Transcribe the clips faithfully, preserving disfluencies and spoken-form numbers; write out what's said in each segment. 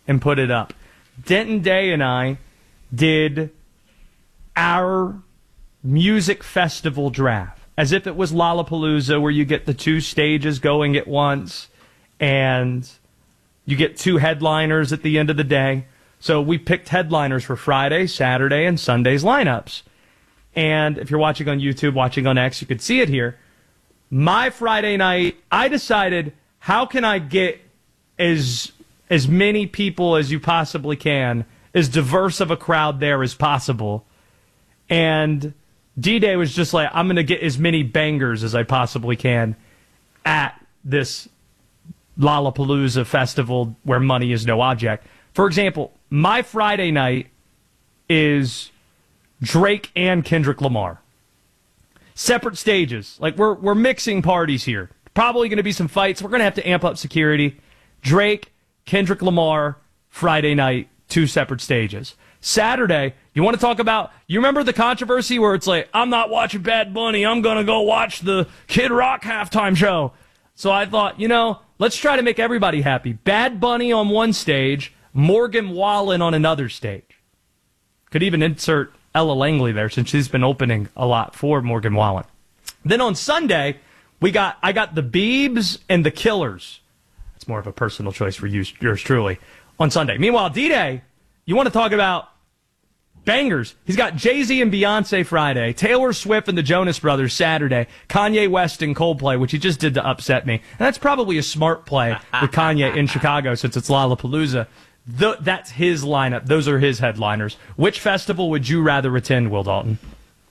and put it up. Denton Day and I did our music festival draft as if it was Lollapalooza, where you get the two stages going at once and you get two headliners at the end of the day. So we picked headliners for Friday, Saturday, and Sunday's lineups. And if you're watching on YouTube, watching on X, you could see it here. My Friday night, I decided, how can I get as as many people as you possibly can, as diverse of a crowd there as possible. And D-Day was just like, I'm going to get as many bangers as I possibly can at this Lollapalooza festival where money is no object. For example, my Friday night is Drake and Kendrick Lamar. Separate stages. Like, we're we're mixing parties here. Probably going to be some fights. We're going to have to amp up security. Drake, Kendrick Lamar, Friday night, two separate stages. Saturday, you want to talk about, you remember the controversy where it's like, I'm not watching Bad Bunny, I'm going to go watch the Kid Rock halftime show. So I thought, you know, let's try to make everybody happy. Bad Bunny on one stage, Morgan Wallen on another stage. Could even insert Ella Langley there, since she's been opening a lot for Morgan Wallen. Then on Sunday, we got I got the Biebs and the Killers. It's more of a personal choice for you, yours truly, on Sunday. Meanwhile, D-Day, you want to talk about bangers. He's got Jay-Z and Beyonce Friday, Taylor Swift and the Jonas Brothers Saturday, Kanye West and Coldplay, which he just did to upset me. And that's probably a smart play with Kanye in Chicago, since it's Lollapalooza. The, that's his lineup. Those are his headliners. Which festival would you rather attend, Will Dalton?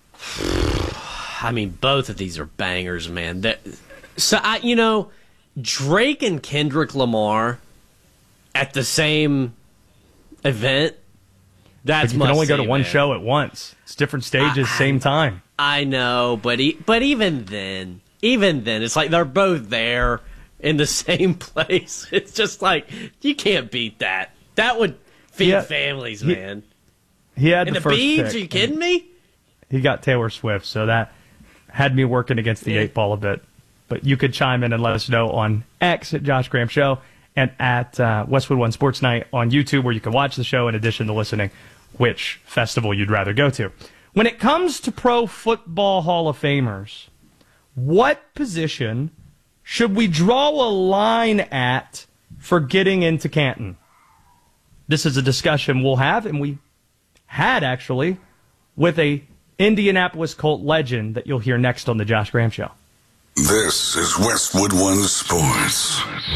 I mean, both of these are bangers, man. That, so, I, you know, Drake and Kendrick Lamar at the same event, that's but you can only go to see, one man. show at once. It's different stages, I, same time. I know, but e- but even then, even then, it's like they're both there in the same place. It's just like, you can't beat that. That would feed Yeah, families, he, man. He had and the, the first Biebs, pick. are you kidding me? He got Taylor Swift, so that had me working against the Yeah. eight ball a bit. But you could chime in and let us know on X at Josh Graham Show and at uh, Westwood One Sports Night on YouTube, where you can watch the show in addition to listening, which festival you'd rather go to. When it comes to Pro Football Hall of Famers, what position should we draw a line at for getting into Canton? This is a discussion we'll have, and we had, actually, with a Indianapolis Colt legend that you'll hear next on the Josh Graham Show. This is Westwood One Sports.